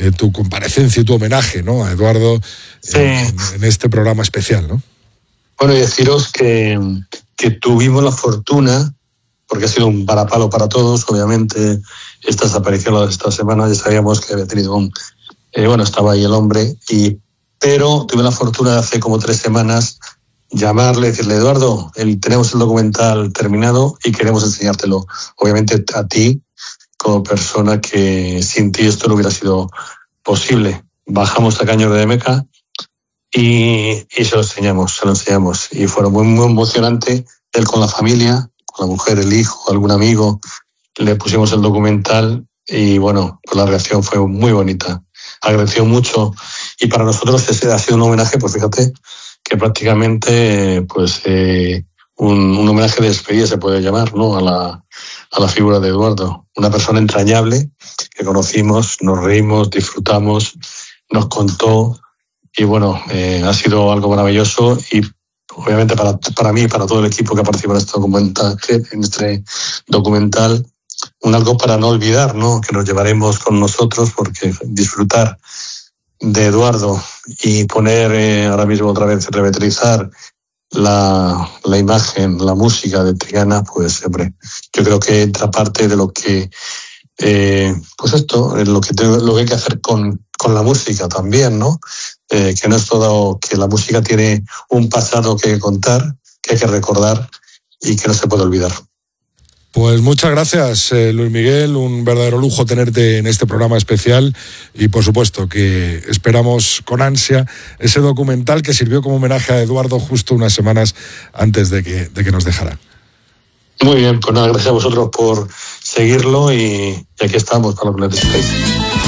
tu comparecencia y tu homenaje, ¿no?, a Eduardo sí. en este programa especial, ¿no? Bueno, y deciros que tuvimos la fortuna, porque ha sido un varapalo para todos, obviamente, esta desaparición de esta semana, ya sabíamos que había tenido estaba ahí el hombre, pero tuve la fortuna de hace como 3 semanas llamarle, decirle: Eduardo, tenemos el documental terminado y queremos enseñártelo. Obviamente a ti, como persona que sin ti esto no hubiera sido posible. Bajamos a Caños de Meca y se lo enseñamos. Y fue muy, muy emocionante. Él con la familia, con la mujer, el hijo, algún amigo, le pusimos el documental y bueno, pues la reacción fue muy bonita. Agradeció mucho y para nosotros ese ha sido un homenaje, pues fíjate, que prácticamente un homenaje de despedida se puede llamar, ¿no?, a la figura de Eduardo. Una persona entrañable que conocimos, nos reímos, disfrutamos, nos contó y bueno, ha sido algo maravilloso y obviamente para mí y para todo el equipo que ha participado en este documental, algo para no olvidar, ¿no?, que nos llevaremos con nosotros, porque disfrutar de Eduardo y poner ahora mismo otra vez, revitalizar la imagen, la música de Triana, pues siempre yo creo que entra parte de lo que lo que hay que hacer con la música también, ¿no? Que no es todo, que la música tiene un pasado que contar, que hay que recordar y que no se puede olvidar. Pues muchas gracias, Luis Miguel, un verdadero lujo tenerte en este programa especial y por supuesto que esperamos con ansia ese documental que sirvió como homenaje a Eduardo justo unas semanas antes de que nos dejara. Muy bien, pues nada, gracias a vosotros por seguirlo y aquí estamos para lo que necesitéis.